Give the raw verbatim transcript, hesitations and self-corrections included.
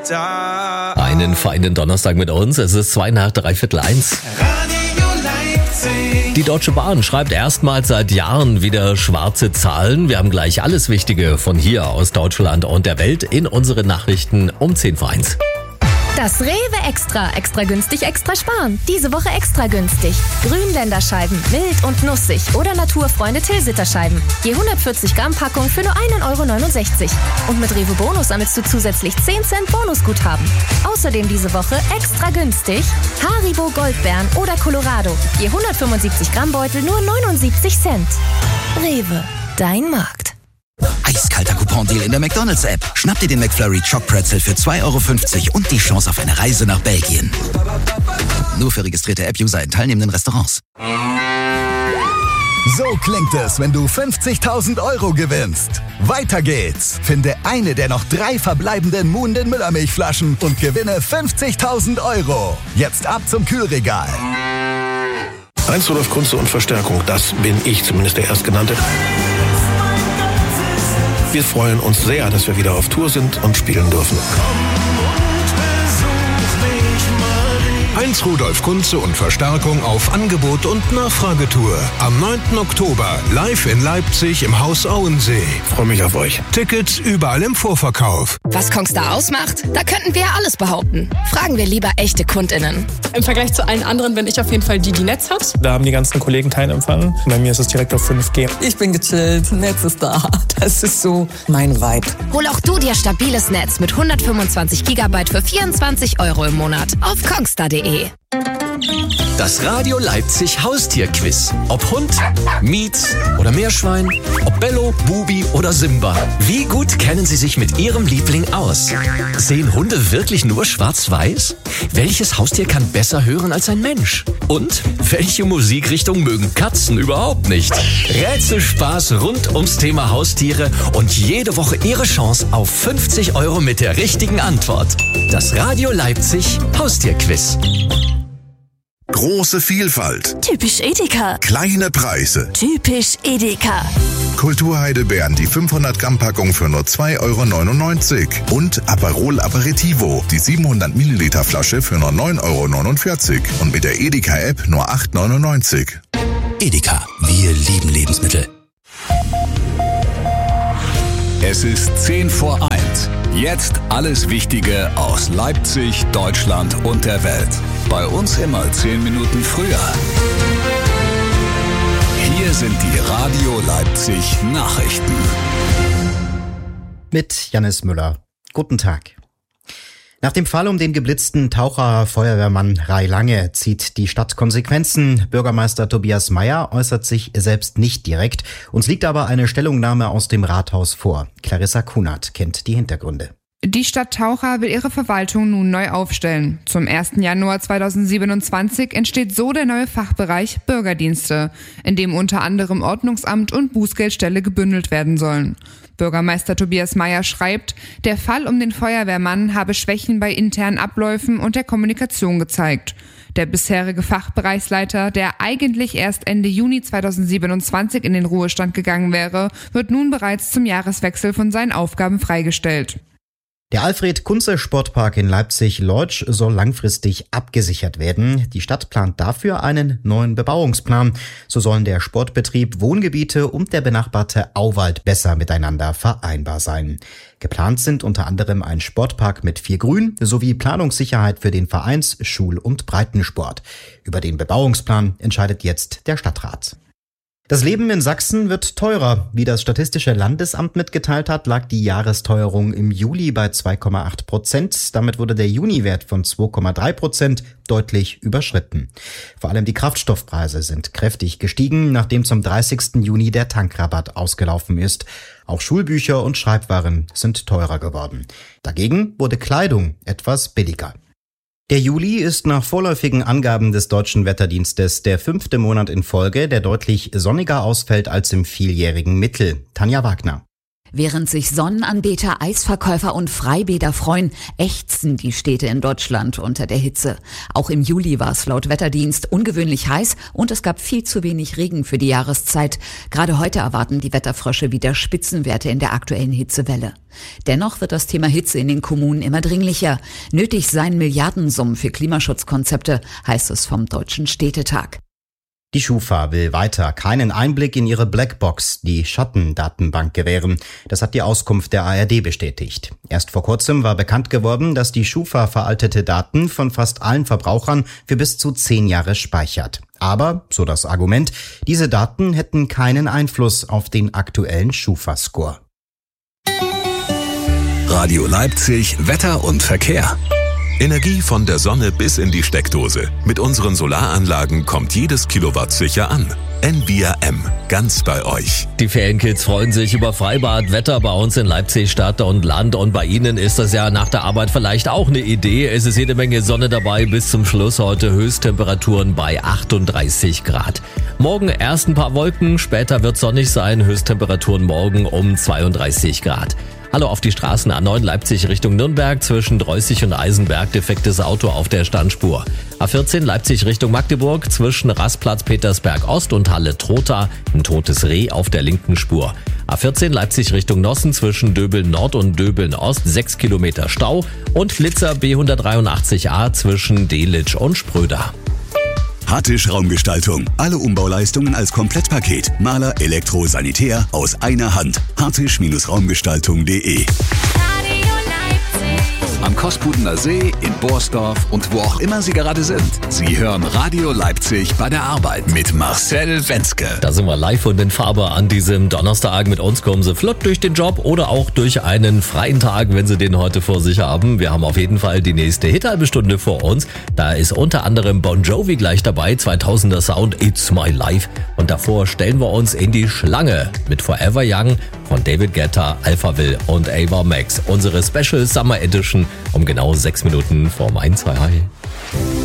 da. Einen feinen Donnerstag mit uns. Es ist zwei nach dreiviertel eins. Radio Leipzig. Die Deutsche Bahn schreibt erstmals seit Jahren wieder schwarze Zahlen. Wir haben gleich alles Wichtige von hier aus Deutschland und der Welt in unseren Nachrichten um zehn vor eins. Das Rewe Extra. Extra günstig, extra sparen. Diese Woche extra günstig. Grünländerscheiben, mild und nussig oder Naturfreunde Tilsiterscheiben. Je hundertvierzig Gramm Packung für nur ein Euro neunundsechzig. Und mit Rewe Bonus sammelst du zusätzlich zehn Cent Bonusguthaben. Außerdem diese Woche extra günstig Haribo Goldbeeren oder Colorado. Je hundertfünfundsiebzig Gramm Beutel nur neunundsiebzig Cent. Rewe, dein Markt. Eiskalter Coupon-Deal in der McDonalds-App. Schnapp dir den McFlurry Choc Pretzel für zwei Euro fünfzig und die Chance auf eine Reise nach Belgien. Nur für registrierte App-User in teilnehmenden Restaurants. So klingt es, wenn du fünfzigtausend Euro gewinnst. Weiter geht's. Finde eine der noch drei verbleibenden Muhnden Müllermilchflaschen und gewinne fünfzigtausend Euro. Jetzt ab zum Kühlregal. Heinz Rudolf Kunze und Verstärkung, das bin ich, zumindest der Erstgenannte. Wir freuen uns sehr, dass wir wieder auf Tour sind und spielen dürfen. Heinz Rudolf Kunze und Verstärkung auf Angebot und Nachfragetour. Am neunten Oktober live in Leipzig im Haus Auensee. Freue mich auf euch. Tickets überall im Vorverkauf. Was Kongstar ausmacht? Da könnten wir ja alles behaupten. Fragen wir lieber echte KundInnen. Im Vergleich zu allen anderen bin ich auf jeden Fall die, die Netz hat. Da haben die ganzen Kollegen keinen Empfang. Bei mir ist es direkt auf fünf G. Ich bin gechillt, Netz ist da. Das ist so mein Vibe. Hol auch du dir stabiles Netz mit hundertfünfundzwanzig Gigabyte für vierundzwanzig Euro im Monat auf kongstar punkt de. Das Radio Leipzig Haustierquiz. Ob Hund, Mietz oder Meerschwein, ob Bello, Bubi oder Simba. Wie gut kennen Sie sich mit Ihrem Liebling aus? Sehen Hunde wirklich nur schwarz-weiß? Welches Haustier kann besser hören als ein Mensch? Und welche Musikrichtung mögen Katzen überhaupt nicht? Rätselspaß rund ums Thema Haustiere und jede Woche Ihre Chance auf fünfzig Euro mit der richtigen Antwort. Das Radio Leipzig Haustierquiz. Große Vielfalt. Typisch Edeka. Kleine Preise. Typisch Edeka. Kulturheidelbeeren, die fünfhundert Gramm Packung für nur zwei Euro neunundneunzig. Und Aperol Aperitivo, die siebenhundert Milliliter Flasche für nur neun Euro neunundvierzig. Und mit der Edeka-App nur acht Euro neunundneunzig. Edeka, wir lieben Lebensmittel. Es ist zehn vor eins. Jetzt alles Wichtige aus Leipzig, Deutschland und der Welt. Bei uns immer zehn Minuten früher. Hier sind die Radio Leipzig Nachrichten. Mit Jannis Müller. Guten Tag. Nach dem Fall um den geblitzten Taucher-Feuerwehrmann Ray Lange zieht die Stadt Konsequenzen. Bürgermeister Tobias Meyer äußert sich selbst nicht direkt. Uns liegt aber eine Stellungnahme aus dem Rathaus vor. Clarissa Kunert kennt die Hintergründe. Die Stadt Taucher will ihre Verwaltung nun neu aufstellen. Zum ersten Januar zweitausendsiebenundzwanzig entsteht so der neue Fachbereich Bürgerdienste, in dem unter anderem Ordnungsamt und Bußgeldstelle gebündelt werden sollen. Bürgermeister Tobias Meyer schreibt, der Fall um den Feuerwehrmann habe Schwächen bei internen Abläufen und der Kommunikation gezeigt. Der bisherige Fachbereichsleiter, der eigentlich erst Ende Juni zweitausendsiebenundzwanzig in den Ruhestand gegangen wäre, wird nun bereits zum Jahreswechsel von seinen Aufgaben freigestellt. Der Alfred-Kunze-Sportpark in Leipzig-Lorch soll langfristig abgesichert werden. Die Stadt plant dafür einen neuen Bebauungsplan. So sollen der Sportbetrieb, Wohngebiete und der benachbarte Auwald besser miteinander vereinbar sein. Geplant sind unter anderem ein Sportpark mit viel Grün sowie Planungssicherheit für den Vereins-, Schul- und Breitensport. Über den Bebauungsplan entscheidet jetzt der Stadtrat. Das Leben in Sachsen wird teurer. Wie das Statistische Landesamt mitgeteilt hat, lag die Jahresteuerung im Juli bei zwei Komma acht Prozent. Damit wurde der Juniwert von zwei Komma drei Prozent deutlich überschritten. Vor allem die Kraftstoffpreise sind kräftig gestiegen, nachdem zum dreißigsten Juni der Tankrabatt ausgelaufen ist. Auch Schulbücher und Schreibwaren sind teurer geworden. Dagegen wurde Kleidung etwas billiger. Der Juli ist nach vorläufigen Angaben des Deutschen Wetterdienstes der fünfte Monat in Folge, der deutlich sonniger ausfällt als im vieljährigen Mittel. Tanja Wagner. Während sich Sonnenanbeter, Eisverkäufer und Freibäder freuen, ächzen die Städte in Deutschland unter der Hitze. Auch im Juli war es laut Wetterdienst ungewöhnlich heiß und es gab viel zu wenig Regen für die Jahreszeit. Gerade heute erwarten die Wetterfrösche wieder Spitzenwerte in der aktuellen Hitzewelle. Dennoch wird das Thema Hitze in den Kommunen immer dringlicher. Nötig seien Milliardensummen für Klimaschutzkonzepte, heißt es vom Deutschen Städtetag. Die Schufa will weiter keinen Einblick in ihre Blackbox, die Schattendatenbank, gewähren. Das hat die Auskunft der A R D bestätigt. Erst vor kurzem war bekannt geworden, dass die Schufa veraltete Daten von fast allen Verbrauchern für bis zu zehn Jahre speichert. Aber, so das Argument, diese Daten hätten keinen Einfluss auf den aktuellen Schufa-Score. Radio Leipzig, Wetter und Verkehr. Energie von der Sonne bis in die Steckdose. Mit unseren Solaranlagen kommt jedes Kilowatt sicher an. N V R M, ganz bei euch. Die Ferienkids freuen sich über Freibad, Wetter bei uns in Leipzig, Stadt und Land. Und bei Ihnen ist das ja nach der Arbeit vielleicht auch eine Idee. Es ist jede Menge Sonne dabei bis zum Schluss heute. Höchsttemperaturen bei achtunddreißig Grad. Morgen erst ein paar Wolken, später wird sonnig sein. Höchsttemperaturen morgen um zweiunddreißig Grad. Hallo auf die Straßen A neun Leipzig Richtung Nürnberg, zwischen Dreußig und Eisenberg defektes Auto auf der Standspur. A vierzehn Leipzig Richtung Magdeburg, zwischen Rastplatz Petersberg Ost und Halle Trotha ein totes Reh auf der linken Spur. A vierzehn Leipzig Richtung Nossen, zwischen Döbeln Nord und Döbeln Ost sechs Kilometer Stau und Flitzer B hundertdreiundachtzig A zwischen Delitzsch und Spröder. Hattisch Raumgestaltung. Alle Umbauleistungen als Komplettpaket. Maler, Elektro, Sanitär aus einer Hand. hattisch-raumgestaltung punkt de. Am Kospudener See, in Borsdorf und wo auch immer Sie gerade sind. Sie hören Radio Leipzig bei der Arbeit mit Marcel Wenzke. Da sind wir live und in Farbe an diesem Donnerstag. Mit uns kommen Sie flott durch den Job oder auch durch einen freien Tag, wenn Sie den heute vor sich haben. Wir haben auf jeden Fall die nächste Hit-halbe Stunde vor uns. Da ist unter anderem Bon Jovi gleich dabei, zweitausender Sound It's My Life. Und davor stellen wir uns in die Schlange mit Forever Young von David Guetta, Alphaville und Ava Max. Unsere Special Summer Edition um genau sechs Minuten vor Mainz. Hi, hi.